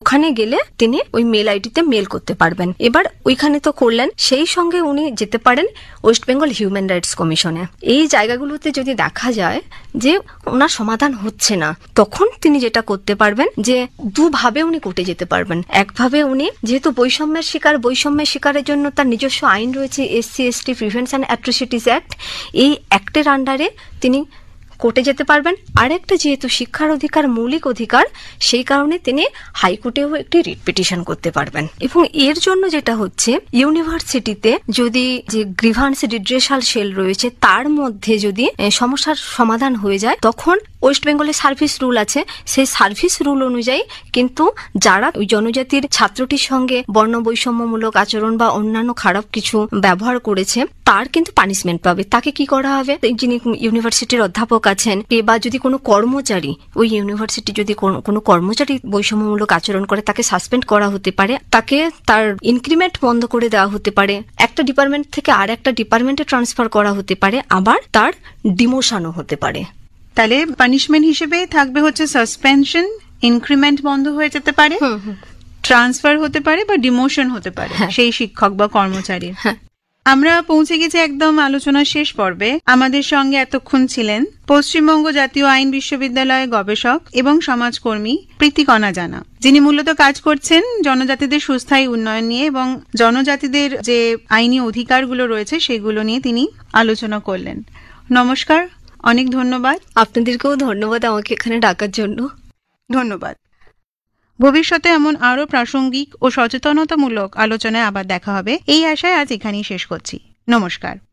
ওখানে গেলে তিনি ওই মেল আইডিতে মেল করতে পারবেন। এবার ওইখানে তো করলেন, সেই সঙ্গে উনি যেতে পারেন ওয়েস্ট বেঙ্গল হিউম্যান রাইটস কমিশনে। এই জায়গাগুলোতে যদি দেখা যায় যে ওনার সমাধান হচ্ছে না, তখন তিনি যেটা করতে পারবেন যে দুভাবে উনি কোর্টে যেতে পারবেন। একভাবে উনি যেহেতু বৈষম্যের শিকারের জন্য তার নিজস্ব আইন রয়েছে, SC/ST প্রিভেনশন অ্যাট্রোসিটিস অ্যাক্ট, এই অ্যাক্টের আন্ডারে তিনি কোর্টে যেতে পারবেন। আর একটা যেহেতু শিক্ষার অধিকার মৌলিক অধিকার, সেই কারণে তিনি হাইকোর্টেও একটি রিট পিটিশন করতে পারবেন। এবং এর জন্য যেটা হচ্ছে, ইউনিভার্সিটিতে যদি যে গ্রিভান্স রিড্রেসাল সেল রয়েছে তার মধ্যে যদি সমস্যার সমাধান হয়ে যায়, তখন ওয়েস্ট বেঙ্গলের সার্ভিস রুল আছে, সেই সার্ভিস রুল অনুযায়ী কিন্তু যারা ওই জনজাতির ছাত্রটির সঙ্গে বর্ণ বৈষম্যমূলক আচরণ বা অন্যান্য খারাপ কিছু ব্যবহার করেছে, তার কিন্তু পানিশমেন্ট পাবে। তাকে কি করা হবে, যিনি ইউনিভার্সিটির অধ্যাপক আছেন বা যদি কোনো কর্মচারী, ওই ইউনিভার্সিটি যদি কোনো কর্মচারী বৈষম্যমূলক আচরণ করে, তাকে সাসপেন্ড করা হতে পারে, তাকে তার ইনক্রিমেন্ট বন্ধ করে দেওয়া হতে পারে, একটা ডিপার্টমেন্ট থেকে আর একটা ডিপার্টমেন্টে ট্রান্সফার করা হতে পারে, আবার তার ডিমোশনও হতে পারে। তাহলে পানিশমেন্ট হিসেবে থাকবে হচ্ছে সাসপেনশন, ইনক্রিমেন্ট বন্ধ হয়ে যেতে পারে, ট্রান্সফার হতে পারে বা ডিমোশন হতে পারে সেই শিক্ষক বা কর্মচারীর। আমরা পৌঁছে গেছি একদম আলোচনার শেষ পর্বে। আমাদের সঙ্গে এতক্ষণ ছিলেন পশ্চিমবঙ্গ জাতীয় আইন বিশ্ববিদ্যালয়ের গবেষক এবং সমাজকর্মী প্রীতিকণা জানা, যিনি মূলত কাজ করছেন জনজাতিদের সুস্থায়ী উন্নয়ন নিয়ে এবং জনজাতিদের যে আইনি অধিকারগুলো রয়েছে সেগুলো নিয়ে তিনি আলোচনা করলেন। নমস্কার, অনেক ধন্যবাদ। আপনাদেরকেও ধন্যবাদ আমাকে এখানে ডাকার জন্য। ধন্যবাদ। ভবিষ্যতে এমন আরো প্রাসঙ্গিক ও সচেতনতামূলক আলোচনায় আবার দেখা হবে, এই আশায় আজ এখানেই শেষ করছি। নমস্কার।